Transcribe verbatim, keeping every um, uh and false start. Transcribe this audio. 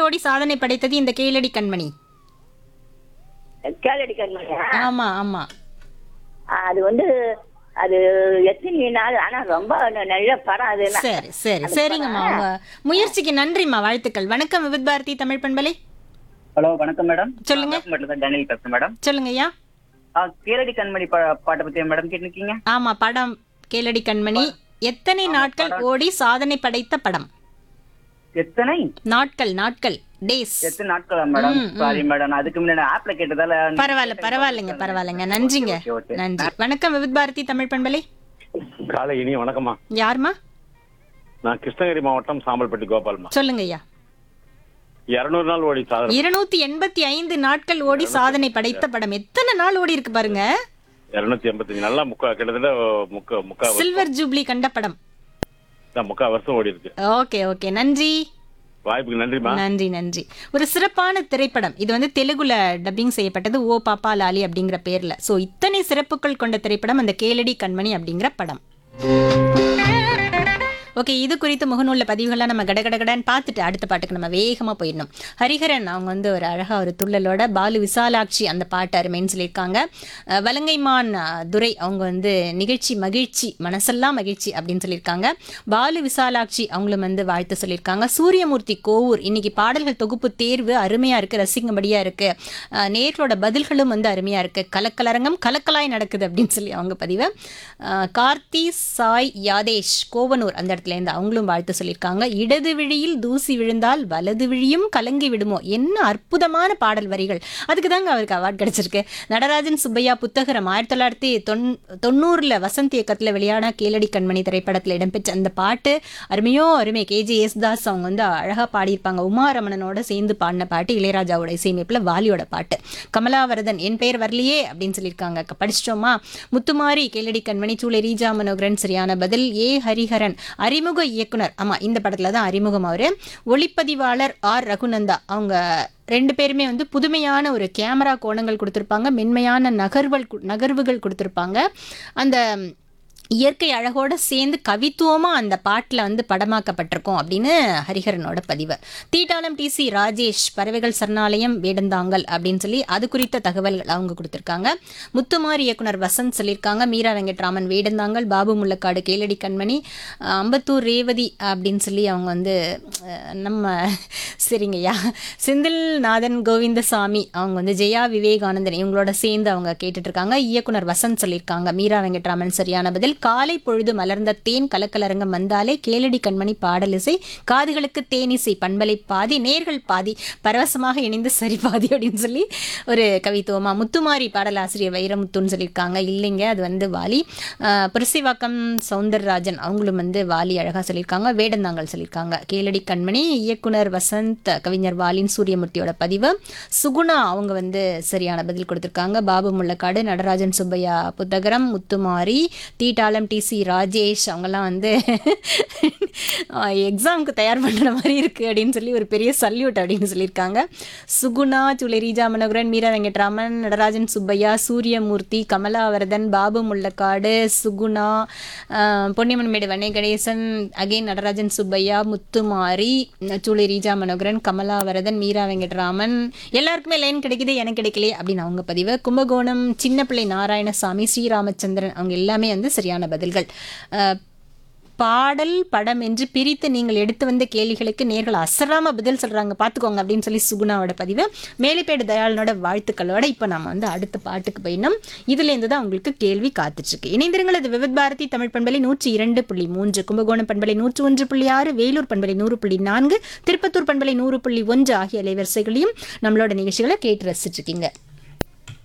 ஓடி சாதனை படைத்தது இந்த கேளடி கண்மணி? கேளடி கண்மணியா? ஆமா ஆமா. அது வந்து அது எத்தனை நாள், ஆனா ரொம்ப நல்ல படம் அது. சரி சரி சரிங்கம்மா, உங்க முயற்சிக்கு நன்றிம்மா, வாழ்த்துக்கள். வணக்கம் விவித் பாரதி தமிழ் பண்பலை. ஹலோ வணக்கம் மேடம். சொல்லுங்க. டேனியல் பேசுறேன் மேடம். சொல்லுங்க ஐயா. கேளடி கண்மணி பா- பாட்டை பத்தி மேடம் கேட்டிருக்கீங்க. ஆமா, படம் கேளடி கண்மணி எத்தனை நாட்கள் ஓடி சாதனை படைத்த படம்? எத்தனை நாட்கள் நாட்கள் டேஸ். எத்தனை நாட்களா மேடம்? சாரி மேடம், அதுக்கு முன்னாடி ஆப்ல கேட்டதால. பரவாயில்ல பரவாயில்லைங்க பரவாயில்லைங்க, நன்றிங்க. Okay, okay. நன்றி. வணக்கம் விவித் பாரதி தமிழ் பண்பலை. காலை இனிய வணக்கம்மா. யாருமா? நான் கிருஷ்ணகிரி மாவட்டம் சாம்பல்பட்டி கோபால்மா. சொல்லுங்க ஐயா. இருநூறு நாள் ஓடி சாதனை. இருநூத்தி எண்பத்தி ஐந்து நாட்கள் ஓடி சாதனை படைத்த படம். எத்தனை நாள் ஓடி இருக்கு பாருங்க. இருநூத்தி எண்பத்தஞ்சு நல்லா முக்கா கிட்டத்தட்ட முக்கா முக்கா சில்வர் ஜூப்ளி கண்ட படம். வருஷம் முக்கா வருஷம் ஓடி இருக்கு. ஓகே ஓகே, நன்றி. வாய்ப்புக்கு நன்றிமா. நன்றி நன்றி. ஒரு சிறப்பான திரைப்படம் இது. வந்து தெலுங்குல டப்பிங் செய்யப்பட்டது, ஓ பாப்பா லாலி அப்படிங்கிற பேர்ல. சோ இத்தனை சிறப்புகள் கொண்ட திரைப்படம் அந்த கேளடி கண்மணி அப்படிங்கிற படம். ஓகே, இது குறித்து முகநூல்ல பதிவுகள்லாம் நம்ம கடகடகடன்னு பார்த்துட்டு அடுத்த பாட்டுக்கு நம்ம வேகமாக போயிடணும். ஹரிஹரன் அவங்க வந்து ஒரு அழகாக ஒரு துள்ளலோட பாலு விசாலாட்சி அந்த பாட்டு அருமைன்னு சொல்லியிருக்காங்க. அஹ் வலங்கைமான் அஹ், துரை அவங்க வந்து நிகழ்ச்சி மகிழ்ச்சி மனசெல்லாம் மகிழ்ச்சி அப்படின்னு சொல்லியிருக்காங்க. பாலு விசாலாட்சி அவங்களும் வந்து வாழ்த்து சொல்லியிருக்காங்க. சூரியமூர்த்தி கோவூர் இன்னைக்கு பாடல்கள் தொகுப்பு தேர்வு அருமையாக இருக்குது, ரசிக்கும்படியாக இருக்குது, நேர்களோட பதில்களும் வந்து அருமையாக இருக்குது, கலக்கலரங்கம் கலக்கலாய் நடக்குது அப்படின்னு சொல்லி அவங்க பதிவு. அஹ், கார்த்தி சாய் யாதேஷ் கோவனூர் அந்த இடத்துல இருந்து அவங்களும் வாழ்த்து சொல்லியிருக்காங்க. இடது விழியில் தூசி விழுந்தால் வலது விழியும் கலங்கி விடுமோ, என்ன அற்புதமான பாடல் வரிகள். அதுக்கு தாங்க அவருக்கு அவார்டு கிடைச்சிருக்கு. நடராஜன் சுப்பையா புத்தகரம் ஆயிரத்தி தொள்ளாயிரத்தி தொன் தொண்ணூறுல வசந்த் இயக்கத்தில் வெளியான கேளடி கண்மணி திரைப்படத்தில் இடம்பெற்ற அந்த பாட்டு அருமையோ அருமை. கேஜே யேசுதாஸ் அவங்க வந்து அழகாக பாடியிருப்பாங்க. உமாரமணனோட சேர்ந்து பாடின பாட்டு, இளையராஜாவோட இசையமைப்பில் வாலியோட பாட்டு. கமலாவரதன் என் பெயர் வரலையே அப்படின்னு சொல்லியிருக்காங்க. படிச்சிட்டோமா? முத்துமாரி கேளடி கண்மணி சூளை ரீஜா மனோகரன் சரியான பதில். ஏ ஹரிஹரன் அறிமுக இயக்குனர். ஆமா, இந்த படத்துல தான் அறிமுகம். அவரு ஒளிப்பதிவாளர் ஆர் ரகுநந்தா அவங்க ரெண்டு பேருமே வந்து புதுமையான ஒரு கேமரா கோணங்கள் கொடுத்துருப்பாங்க, மென்மையான நகர்வல் நகர்வுகள் கொடுத்துருப்பாங்க. அந்த இயற்கை அழகோட சேர்ந்து கவித்துவமா அந்த பாட்டில் வந்து படமாக்கப்பட்டிருக்கும் அப்படின்னு ஹரிஹரனோட பதிவு. தீட்டாளம் டி சி ராஜேஷ் பறவைகள் சரணாலயம் வேடந்தாங்கல் அப்படின்னு சொல்லி அது குறித்த தகவல்கள் அவங்க கொடுத்துருக்காங்க. முத்துமாரி இயக்குனர் வசந்த் சொல்லியிருக்காங்க. மீரா வெங்கட்ராமன் வேடந்தாங்கல், பாபு முள்ளக்காடு கேளடி கண்மணி, அம்பத்தூர் ரேவதி அப்படின்னு சொல்லி அவங்க வந்து நம்ம சரிங்கய்யா செந்தில்நாதன் கோவிந்தசாமி அவங்க வந்து ஜெயா விவேகானந்தன் இவங்களோட சேர்ந்து அவங்க கேட்டுட்டு இருக்காங்க. இயக்குனர் வசந்த் சொல்லியிருக்காங்க. மீரா வெங்கட்ராமன் சரியான பதில். காலை பொழுது மலர்ந்த தேன் கலக்கலரங்கம் வந்தாலே கேளடி கண்மணி பாடலிசை, காதுகளுக்கு தேனிசை, பண்பலை பாதி நேர்கள் பாதி, பரவசமாக இணைந்து சரி பாதி அப்படின்னு சொல்லி ஒரு கவித்துவமா. முத்துமாரி பாடலாசிரியர் வைரமுத்துன்னு சொல்லியிருக்காங்க. இல்லைங்க, அது வந்து வாலி. புரசிவாக்கம் சவுந்தரராஜன் அவங்களும் வந்து வாலி அழகா சொல்லியிருக்காங்க. வேடந்தாங்கல் சொல்லியிருக்காங்க. கேளடி கண்மணி இயக்குனர் வசந்த், கவிஞர் வாலின் சூரியமூர்த்தியோட பதிவு. சுகுணா அவங்க வந்து சரியான பதில் கொடுத்துருக்காங்க. பாபு முள்ளக்காடு, நடராஜன் சுப்பையா புத்தகரம், முத்துமாரி, தீட்டாளம் டி சி ராஜேஷ் அவங்கெல்லாம் வந்து எக்ஸாமுக்கு தயார் பண்ணுற மாதிரி இருக்குது அப்படின்னு சொல்லி ஒரு பெரிய சல்யூட் அப்படின்னு சொல்லியிருக்காங்க. சுகுணா சூளை ரீஜா மனோகரன், மீரா வெங்கட்ராமன், நடராஜன் சுப்பையா, சூரியமூர்த்தி, கமலாவரதன், பாபு முள்ளக்காடு, சுகுணா, பொன்னியம்மன்மேடு வண்ணை கணேசன், அகெயின் நடராஜன் சுப்பையா, முத்துமாரி, சூளை ரீஜா மனோகரன், கமலாவரதன், மீரா வெங்கட்ராமன் எல்லாருக்குமே லைன் கிடைக்குது, எனக்கு கிடைக்கலையே அப்படின்னு அவங்க பதிவு. கும்பகோணம் சின்ன பிள்ளை நாராயணசாமி, ஸ்ரீராமச்சந்திரன் அவங்க எல்லாமே வந்து சரியான பதில்கள். பாடல் படம் என்று பிரித்து நீங்கள் எடுத்து வந்த கேள்விகளுக்கு நேர்கள் அசராம பதில் சொல்றாங்க பார்த்துக்கோங்க அப்படின்னு சொல்லி சுகுணாவோட பதிவு. மேலைப்பேடு தயாளனோட வாழ்த்துக்களோட இப்போ நம்ம வந்து அடுத்த பாட்டுக்கு போயினோம். இதுலேருந்து தான் உங்களுக்கு கேள்வி காத்துட்ருக்கு. இணைந்திருங்கள். அது விவித் பாரதி தமிழ் பண்பலை நூற்றி இரண்டு புள்ளி மூன்று, கும்பகோணம் பண்பலை நூற்று ஒன்று புள்ளி ஆறு, வேலூர் பண்பலை நூறு புள்ளி நான்கு, திருப்பத்தூர் பண்பலை நூறு புள்ளி ஒன்று ஆகிய அலைவரிசைகளையும் நம்மளோட நிகழ்ச்சிகளை கேட்டு ரசிச்சுட்டு இருக்கீங்க.